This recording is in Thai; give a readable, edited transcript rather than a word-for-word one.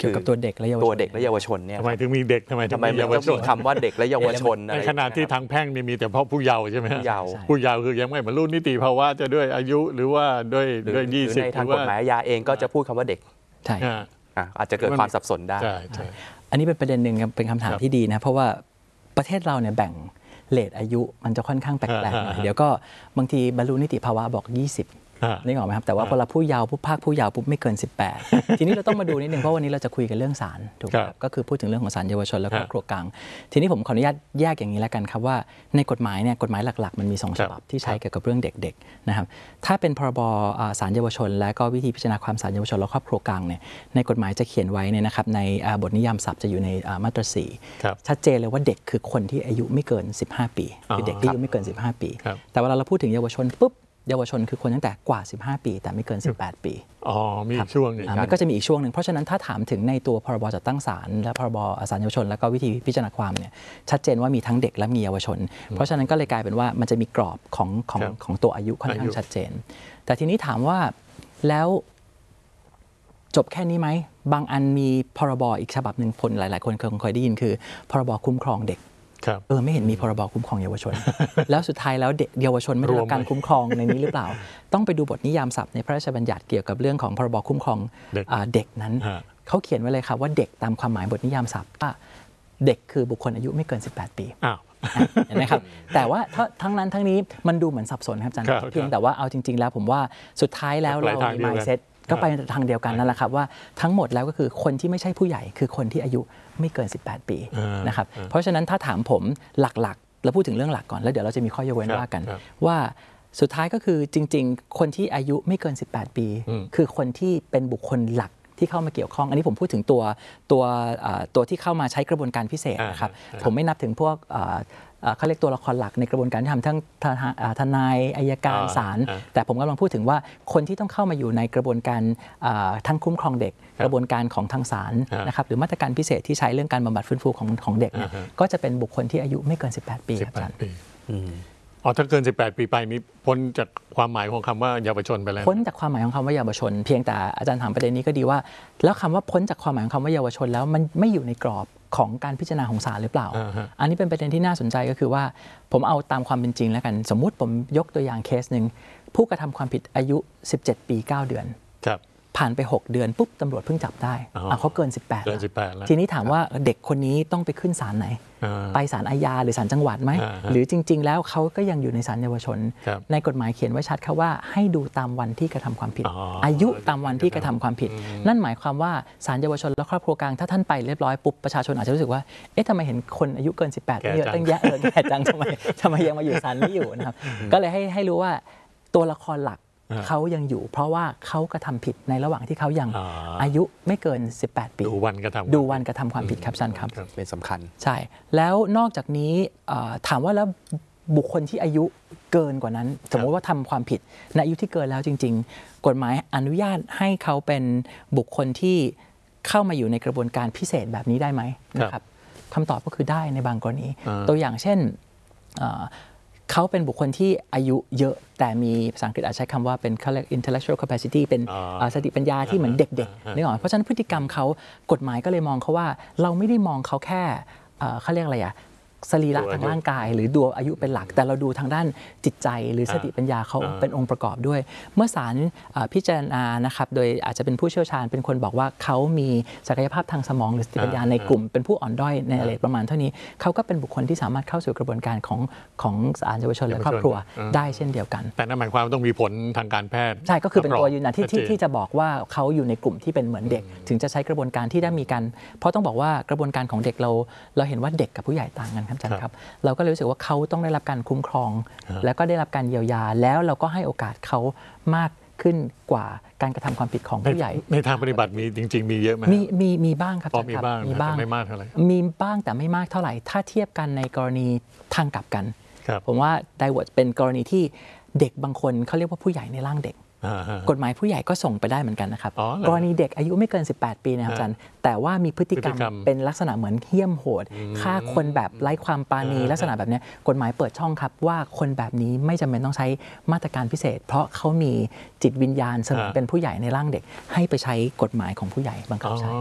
เกี่ยวกับตัวเด็กและเยาวชนเนี่ยทำไมถึงมีเด็กทำไมเยาวชนคำว่าเด็กและเยาวชนในขณะที่ทางแพ่งมีแต่เพราะผู้เยาว์ใช่ไหมผู้เยาว์คือยังไม่บรรลุนิติภาวะจะด้วยอายุหรือว่าด้วย20 ในทางกฎหมายอาญาเองก็จะพูดคำว่าเด็กใช่อาจจะเกิดความสับสนได้อันนี้เป็นประเด็นหนึ่งเป็นคำถามที่ดีนะเพราะว่าประเทศเราเนี่ยแบ่งเลทอายุมันจะค่อนข้างแปลกๆหน่อยเดี๋ยวก็บางทีบรรลุนิติภาวะบอก20นี่ออกไหมครับแต่ว่าพอเราผู้เยาว์ผู้เยาว์ปุ๊บไม่เกิน18ทีนี้เราต้องมาดูนิดนึงเพราะวันนี้เราจะคุยกันเรื่องศาลถูกไหมก็คือพูดถึงเรื่องของศาลเยาวชนแล้วก็ครอบครัวกลางทีนี้ผมขออนุญาตแยกอย่างนี้แล้วกันครับว่าในกฎหมายเนี่ยกฎหมายหลักๆมันมี2ฉบับที่ใช้เกี่ยวกับเรื่องเด็กๆนะครับถ้าเป็นพรบศาลเยาวชนและก็วิธีพิจารณาความศาลเยาวชนและครอบครัวกลางเนี่ยในกฎหมายจะเขียนไว้เนี่ยนะครับในบทนิยามศัพท์จะอยู่ในมาตรา4ชัดเจนเลยว่าเด็กคือคนที่อายุไม่เกิน15ปีคือเด็กที่อายุไม่เกิน15ปีแต่เวลาเราพูดถึงเยาวชนปุ๊บเยาวชนคือคนตั้งแต่กว่า15ปีแต่ไม่เกิน18ปีมีช่วงนึงมันก็จะมีอีกช่วงหนึ่งเพราะฉะนั้นถ้าถามถึงในตัวพรบจัดตั้งศาลและพรบศาลเยาวชนแล้วก็วิธีพิจารณาความเนี่ยชัดเจนว่ามีทั้งเด็กและมีเยาวชนเพราะฉะนั้นก็เลยกลายเป็นว่ามันจะมีกรอบของตัวอายุค่อนข้างชัดเจนแต่ทีนี้ถามว่าแล้วจบแค่นี้ไหมบางอันมีพรบอีกฉบับหนึ่งคนหลายๆคนเคยได้ยินคือพรบคุ้มครองเด็กไม่เห็นมีพรบคุ้มครองเยาวชนแล้วสุดท้ายแล้วเยาวชนไม่ได้รับการคุ้มครองในนี้หรือเปล่าต้องไปดูบทนิยามศัพท์ในพระราชบัญญัติเกี่ยวกับเรื่องของพรบคุ้มครองเด็กนั้นเขาเขียนไว้เลยครับว่าเด็กตามความหมายบทนิยามศัพท์ว่าเด็กคือบุคคลอายุไม่เกิน18ปีเห็นไหมครับแต่ว่าทั้งนั้นทั้งนี้มันดูเหมือนสับสนครับอาจารย์เพียงแต่ว่าเอาจริงๆแล้วผมว่าสุดท้ายแล้วเรามี mindset ก็ไปทางเดียวกันนั่นแหละครับว่าทั้งหมดแล้วก็คือคนที่ไม่ใช่ผู้ใหญ่คือคนที่อายุไม่เกิน18ปีนะครับเพราะฉะนั้นถ้าถามผมหลักๆเราพูดถึงเรื่องหลักก่อนแล้วเดี๋ยวเราจะมีข้อยกเว้นว่ากันว่าสุดท้ายก็คือจริงๆคนที่อายุไม่เกิน18ปีคือคนที่เป็นบุคคลหลักที่เข้ามาเกี่ยวข้องอันนี้ผมพูดถึงตัวที่เข้ามาใช้กระบวนการพิเศษนะครับผมไม่นับถึงพวกเขาเรียกตัวละครหลักในกระบวนการที่ทำทั้งทนายอัยการศาลแต่ผมกำลังพูดถึงว่าคนที่ต้องเข้ามาอยู่ในกระบวนการทั้งคุ้มครองเด็กกระบวนการของทางศาลนะครับหรือมาตรการพิเศษที่ใช้เรื่องการบำบัดฟื้นฟูของเด็กเนี่ยก็จะเป็นบุคคลที่อายุไม่เกิน18ปีครับอาจารย์ถ้าเกิน18ปีไปนี้พ้นจากความหมายของคำว่าเยาวชนไปแล้วพ้นจากความหมายของคำว่าเยาวชนเพียงแต่อาจารย์ถามประเด็นนี้ก็ดีว่าแล้วคำว่าพ้นจากความหมายของคำว่าเยาวชนแล้วมันไม่อยู่ในกรอบของการพิจารณาของศาลหรือเปล่าอันนี้เป็นประเด็นที่น่าสนใจก็คือว่าผมเอาตามความเป็นจริงแล้วกันสมมุติผมยกตัวอย่างเคสหนึ่งผู้กระทำความผิดอายุ17ปี9เดือนผ่านไป6เดือนปุ๊บตำรวจเพิ่งจับได้เขาเกิน18แล้วทีนี้ถามว่าเด็กคนนี้ต้องไปขึ้นศาลไหนไปศาลอาญาหรือศาลจังหวัดไหมหรือจริงๆแล้วเขาก็ยังอยู่ในศาลเยาวชนในกฎหมายเขียนไว้ชัดครับว่าให้ดูตามวันที่กระทำความผิดอายุตามวันที่กระทำความผิดนั่นหมายความว่าศาลเยาวชนและครอบครัวกลางถ้าท่านไปเรียบร้อยปุ๊บประชาชนอาจจะรู้สึกว่าเอ๊ะทำไมเห็นคนอายุเกิน18เยอะตั้งแยะแก่จังทำไมยังมาอยู่ศาลนี้อยู่นะครับก็เลยให้รู้ว่าตัวละครหลักเขายังอยู่เพราะว่าเขากระทำผิดในระหว่างที่เขายังอายุไม่เกิน18ปีดูวันกระทำความผิดครับอาจารย์ครับเป็นสำคัญใช่แล้วนอกจากนี้ถามว่าแล้วบุคคลที่อายุเกินกว่านั้นสมมติว่าทำความผิดในอายุที่เกินแล้วจริงๆกฎหมายอนุญาตให้เขาเป็นบุคคลที่เข้ามาอยู่ในกระบวนการพิเศษแบบนี้ได้ไหมนะครับคำตอบก็คือได้ในบางกรณีตัวอย่างเช่นเขาเป็นบุคคลที่อายุเยอะแต่มีภาษาอังกฤษอาจใช้คำว่าเป็นเขาเรียก intellectual capacity เป็นสติปัญญาที่เหมือนเด็กๆนึกออกเพราะฉะนั้นพฤติกรรมเขากฎหมายก็เลยมองเขาว่าเราไม่ได้มองเขาแค่เขาเรียกอะไรสรีระทางร่างกายหรือดูอายุเป็นหลักแต่เราดูทางด้านจิตใจหรือสติปัญญาเขาเป็นองค์ประกอบด้วยเมื่อศาลพิจารณานะครับโดยอาจจะเป็นผู้เชี่ยวชาญเป็นคนบอกว่าเขามีศักยภาพทางสมองหรือสติปัญญาในกลุ่มเป็นผู้อ่อนด้อยในเรทประมาณเท่านี้เขาก็เป็นบุคคลที่สามารถเข้าสู่กระบวนการของศาลเยาวชนและครอบครัวได้เช่นเดียวกันแต่นั่นหมายความต้องมีผลทางการแพทย์ใช่ก็คือเป็นตัวยืนยันที่จะบอกว่าเขาอยู่ในกลุ่มที่เป็นเหมือนเด็กถึงจะใช้กระบวนการที่ได้มีการเพราะต้องบอกว่ากระบวนการของเด็กเราเห็นว่าเด็กกับผู้ใหญ่ต่างกันครับอาจารย์ครับเราก็รู้สึกว่าเขาต้องได้รับการคุ้มครองแล้วก็ได้รับการเยียวยาแล้วเราก็ให้โอกาสเขามากขึ้นกว่าการกระทำความผิดของผู้ใหญ่ในทางปฏิบัติมีจริงๆมีเยอะไหมมีบ้างครับมีบ้างไม่มากเท่าไหร่มีบ้างแต่ไม่มากเท่าไหร่ถ้าเทียบกันในกรณีทางกลับกันผมว่าไดเวิร์ดเป็นกรณีที่เด็กบางคนเขาเรียกว่าผู้ใหญ่ในร่างเด็กกฎหมายผู้ใหญ่ก็ส่งไปได้เหมือนกันนะครับกรณีเด็กอายุไม่เกิน18ปีนะครับอาจารย์แต่ว่ามีพฤติกรรมเป็นลักษณะเหมือนเหี้ยมโหดฆ่าคนแบบไร้ความปราณีลักษณะแบบนี้กฎหมายเปิดช่องครับว่าคนแบบนี้ไม่จำเป็นต้องใช้มาตรการพิเศษเพราะเขามีจิตวิญญาณเสมือนเป็นผู้ใหญ่ในร่างเด็กให้ไปใช้กฎหมายของผู้ใหญ่บังคับใช้